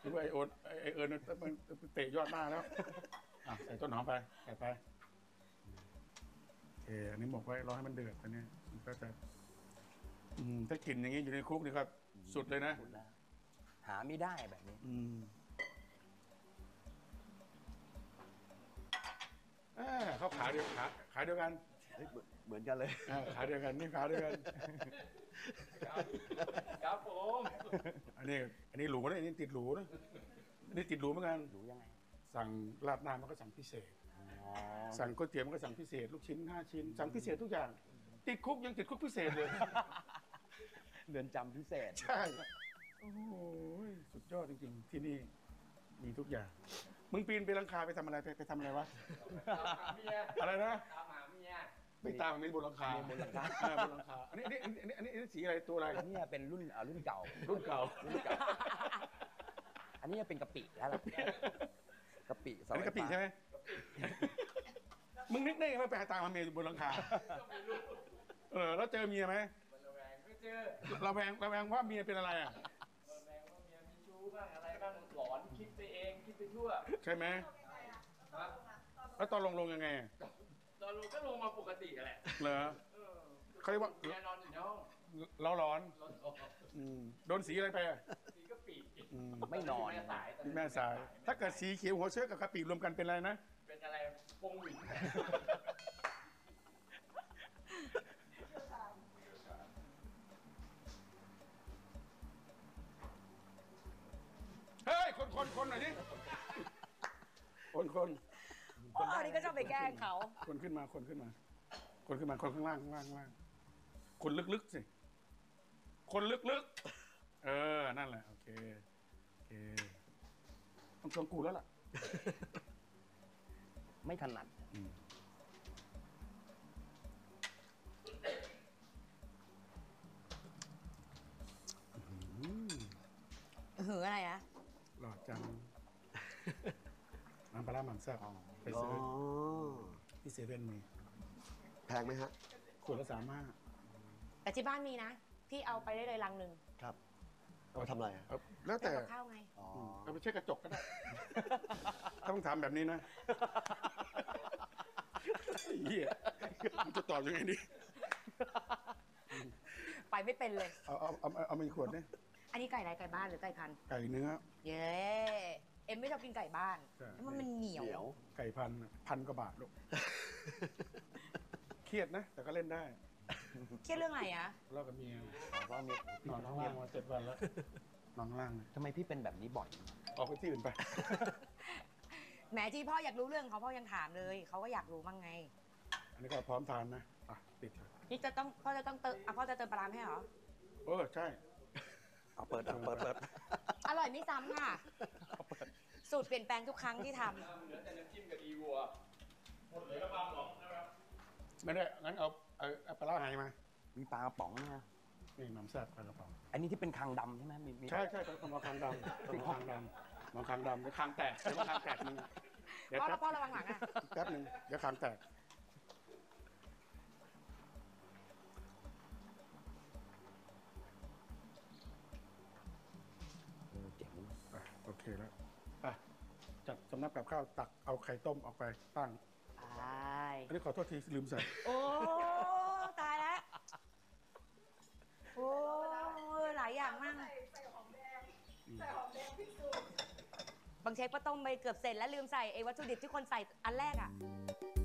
รือว่าไอโอนไอเอิญมันเตะยอดหน้าแล้วใส่ต้นหอมไปใส่ไปโอเคอันนี้หมกไว้รอให้มันเดือดอันนี้มันก็จะถ้ากลิ่นอย่างนี้อยู่ในคุกนี่ครับสุดเลยนะหาไม่ได้แบบนี้เขาขาเดียวกันเหมือนกันเลยขาเดียวกันนี่ขาเดียวกันครับผมอันนี้หรูนะอันนี้ติดหรูนะอันนี้ติดหรูเหมือนกันหรูยังไงสั่งราดหน้ามันก็สั่งพิเศษสั่งก๋วยเตี๋ยวมันก็สั่งพิเศษลูกชิ้น5 ชิ้นสั่งพิเศษทุกอย่างติดคุกยังติดคุกพิเศษเลยเรือนจำพิเศษใช่โอ้โหสุดยอดจริงๆที่นี่มีทุกอย่างมึงปีนไปหลังคาไปทำอะไรไปทำอะไรวะอะไรนะตามหาเมียไม่ตามมันบนหลังคาบนหลังคาอันนี้สีอะไรตัวอะไรนี่เป็นรุ่นเก่าอันนี้เป็นกะปิแล้วล่ะกะปิอันนี้กะปิใช่ไหมมึงนึกได้ไงว่าไปตามเมียบนหลังคาแล้วเจอเมียไหมระแวงไม่เจอระแวงว่าเมียเป็นอะไรระแวงว่าเมียมีชู้บ้างอะไรบ้างหลอนคิดไปเองคิดไปทั่วใช่ไหมแล้วตอนลงยังไงตอนลงก็ลงมาปกติแหละเหรอเขาเรียกว่าเมียนอนอยู่ในห้องเราร้อนโดนสีอะไรไปสีกะปิไม่นอนแม่สายถ้าเกิดสีเขียวหัวเชื้อกับกะปิรวมกันเป็นอะไรนะเป็นอะไรพงหวินเฮ้ยคนหน่อยดิคนอันนี้ก็ชอบไปแกล้งเขาคนขึ้นมาคนข้างล่างคนลึกๆสิคนลึกๆนั่นแหละโอเคต้องชวนกูแล้วล่ะไม่ถนัดอะไรอะหลอดจังน้ำปลาหม่ำแซ่บไปซื้อที่เซเว่นมีแพงไหมฮะขวดละ 35แต่ที่บ้านมีนะพี่เอาไปได้เลยลังหนึ่งครับเอาไปทำอะไรแล้วแต่ข้าวไงเอาไปเช็ดกระจกก็ได้ต้องทำแบบนี้นะเหี้ยมันจะตอบยังไงดีไปไม่เป็นเลยเอามาอีกขวดนี่อันนี้ไก่อะไรไก่บ้านหรือไก่พันธุ์ไก่เนื้อเย้เอ็มไม่ชอบกินไก่บ้านมันเหนียวไก่พันกว่าบาทลูกเครียดนะแต่ก็เล่นได้เครียดเรื่องอะไรอะเรากับเมียนอนข้างล่างมา7 วันแล้วนอนข้างล่างทำไมพี่เป็นแบบนี้บ่อยออกไปที่อื่นไปแหมที่พ่ออยากรู้เรื่องเขาพ่อยังถามเลยเขาก็อยากรู้บ้างไงอันนี้ก็พร้อมทานนะปิดนี่พ่อจะต้องเติมพ่อจะเติมปลาให้เหรอใช่เปิดอร่อยไม่ซ้ำค่ะสูตรเปลี่ยนแปลงทุกครั้งที่ทำเหลือแต่น้ำจิ้มกับดีวัวหมดเลยกระปังหรอกนะครับไม่ได้งั้นเอาปลาไหมามีปลากระป๋องนะนี่น้ำแซ่บปลากระป๋องอันนี้ที่เป็นคางดำใช่ไหมใช่เป็นคางดำเป็นคางดเป็นคางแตกเดี๋ยวคางแตกนึงพ่อระวังหลังอ่ะแป๊บนึงเดี๋ยวคางแตกเจ๋งโอเคแล้วจัดสำนักกับข้าวตักเอาไข่ต้มออกไปตั้งอันนี้ขอโทษทีลืมใส่โอ้ตายแล้วโอ้หลายอย่างมากใส่หอมแดงพิสูจน์บางเช็คก็ต้มไปเกือบเสร็จแล้วลืมใส่ไอ้วัตถุดิบที่คนใส่อันแรกอ่ะ